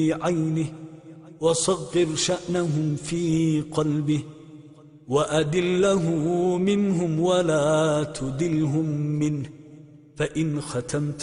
عينه وصغر شأنهم في قلبه وأدله منهم ولا تدلهم منه فإن ختمت